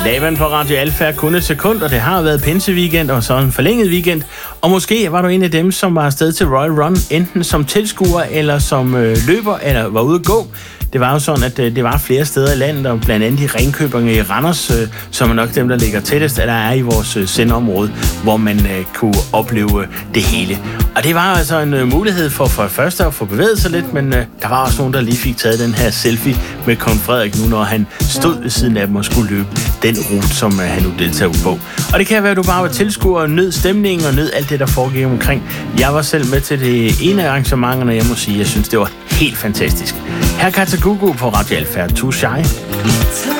Laban på Radio Alfa, kun et sekund, og det har været pinseweekend og så en forlænget weekend. Og måske var du en af dem, som var afsted til Royal Run, enten som tilskuer eller som løber, eller var ude at gå. Det var jo sådan, at det var flere steder i landet, og blandt andet i Ringkøbing i Randers, som er nok dem, der ligger tættest, der er i vores sendeområde, hvor man kunne opleve det hele. Og det var altså en mulighed for det første at få bevæget sig lidt, men der var også nogen, der lige fik taget den her selfie med Kong Frederik nu, når han stod ved siden af dem og skulle løbe den rute, som han nu deltager på. Og det kan være, at du bare var tilskuer og nød stemningen og nød alt det, der foregik omkring. Jeg var selv med til det ene af arrangementerne, og jeg må sige, at jeg synes, det var helt fantastisk. Her Katagugu på Radio Alfa, Too Shy.